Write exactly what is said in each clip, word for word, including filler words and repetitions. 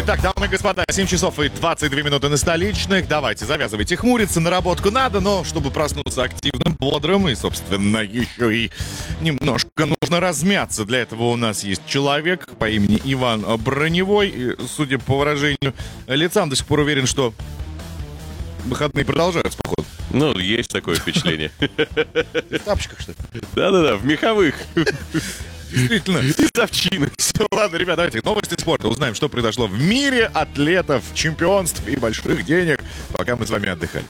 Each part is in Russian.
Итак, дамы и господа, семь часов и двадцать две минуты на столичных. Давайте, завязывайте хмуриться, наработку надо, но чтобы проснуться активным, бодрым и, собственно, еще и немножко нужно размяться. Для этого у нас есть человек по имени Иван Броневой. И, судя по выражению лица, он до сих пор уверен, что выходные продолжаются, походу. Ну, есть такое впечатление. В тапочках, что ли? Да-да-да, в меховых. Действительно. Из овчины. Все, ладно, ребят, давайте новости спорта. Узнаем, что произошло в мире атлетов, чемпионств и больших денег, пока мы с вами отдыхали.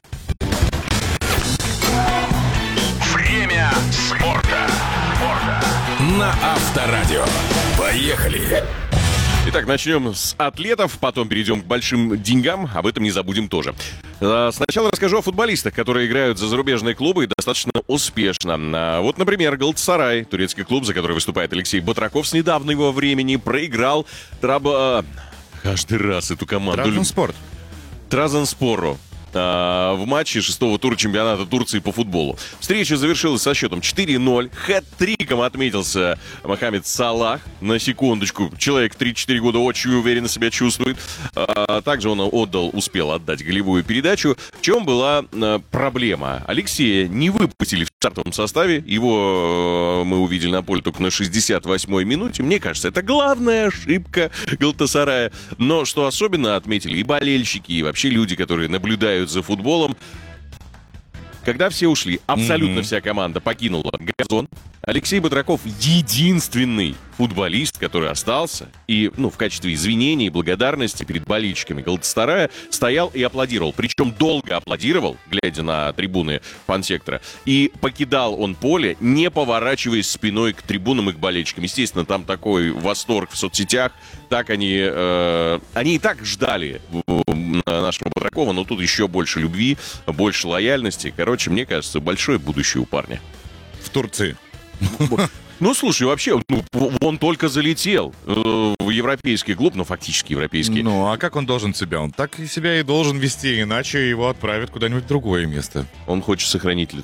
Время спорта. На Авторадио. Поехали. Итак, начнем с атлетов, потом перейдем к большим деньгам, об этом не забудем тоже. Сначала расскажу о футболистах, которые играют за зарубежные клубы и достаточно успешно. Вот, например, Галатасарай, турецкий клуб, за который выступает Алексей Батраков, с недавнего времени проиграл Траба... Каждый раз эту команду... Трабзонспор. Трабзонспору. В матче шестого тура чемпионата Турции по футболу. Встреча завершилась со счетом четыре ноль. Хэт-триком отметился Мохаммед Салах. На секундочку. Человек тридцать четыре года очень уверенно себя чувствует. Также он отдал, успел отдать голевую передачу. В чем была проблема? Алексея не выпустили в стартовом составе. Его мы увидели на поле только на шестьдесят восьмой минуте. Мне кажется, это главная ошибка Галатасарая. Но что особенно отметили и болельщики, и вообще люди, которые наблюдают за футболом. Когда все ушли, абсолютно mm-hmm. вся команда покинула газон, Алексей Батраков единственный футболист, который остался, и, ну, в качестве извинений и благодарности перед болельщиками Галатасарая стоял и аплодировал. Причем долго аплодировал, глядя на трибуны фан-сектора. И покидал он поле, не поворачиваясь спиной к трибунам и к болельщикам. Естественно, там такой восторг в соцсетях. Так они... Э, они и так ждали нашего Батракова, но тут еще больше любви, больше лояльности. Короче, мне кажется, большое будущее у парня. В Турции. Ну, слушай, вообще, ну, он только залетел э, в европейский клуб, ну, фактически европейский. Ну, а как он должен себя? Он так и себя и должен вести, иначе его отправят куда-нибудь в другое место. Он хочет сохранить